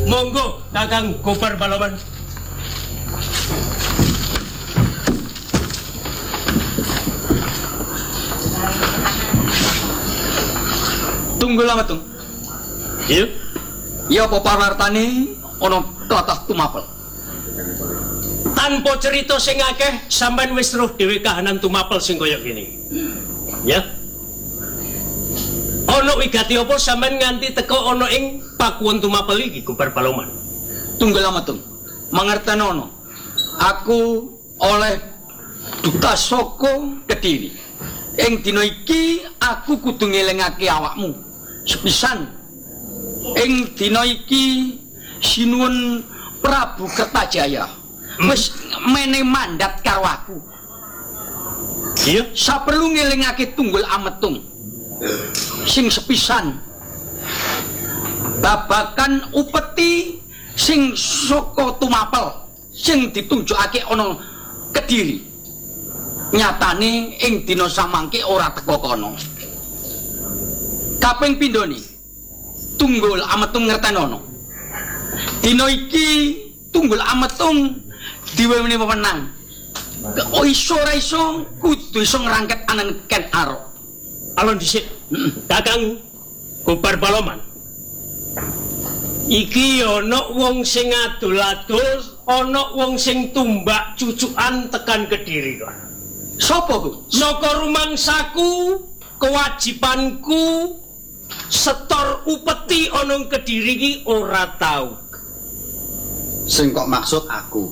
Monggo Kakang Kobar Paloman. Tunggu lama tung. Iya. Ya apa parwartane ana tlatah tumapel. Tanpa cerita sing akeh sampean wis roh dhewe kahanan tumapel sing kaya gini. Ya. Ana wigati apa sampean nganti teka ana ing pakuwon tumapel iki Kobar Paloman? Tunggu lama tung. Mangerteni ana. Aku oleh duta saka Kediri. Ing dina iki aku kudu ngelingake awakmu. Sepisan ing dina iki sinuwun Prabu Kertajaya wis menehi mandat karo aku. Iya, saperlu ngelingake Tunggul Ametung sing sepisan babakan upeti sing saka tumapel sing ditunjukake ana Kediri. Nyatane ing dina samangke ora teka kono. Kaping pindho ni Tunggul Ametung ngertenono. Dina iki Tunggul Ametung diwenehi wewenang. Kok iso ora iso kudu iso ngrangket anan Ken Arok. Alon dhisik. Kakang Kobar Paloman. Iki ana wong sing adol-adol, ana wong sing tumbak cucukan tekan Kediri kok. Sapa ku? Saka rumangsaku, kewajibanku setor upeti ana Kediri iki ora tau. Sing kok maksud aku.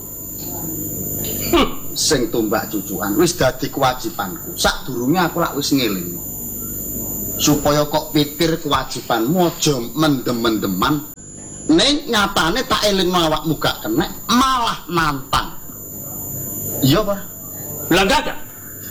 Sing tumbak cucukan wis dadi kewajibanku. Sadurunge aku lak wis ngeling. Supaya kok pikir kewajibanmu aja mendem-mendeman. Ning nyatane tak elingno awakmu gak kenek, malah nantang. Iya, Pak. Lah gak.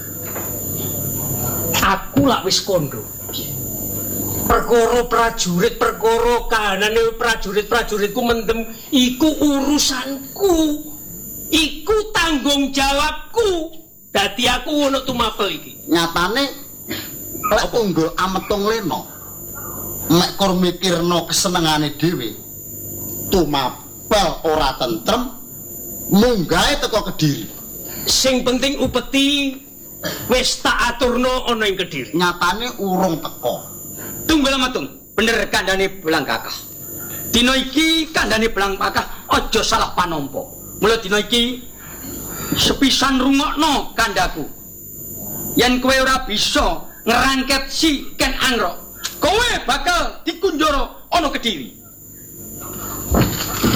Aku lak wis kondo. Perkara prajurit, perkara kahanane prajurit-prajuritku mendem iku urusanku. Iku tanggung jawabku. Dadi aku ono tumapel iki. Nyatane lek Tunggul Ametung lena mek kur mikirno kesenengane dhewe. Tumapel ora tentrem munggahe teko Kediri. Sing penting upeti wis tak aturno ana ing Kediri. Nyatane urung teko. Tunggul Ametung, bener kandhane Belang Kakah. Dina iki kandhane Belang Kakah aja salah panompo. Mula dina iki sepisan rungokno kandhaku. Yen kowe ora bisa ngerangket si Ken Arok, kowe bakal dikunjara ana Kediri.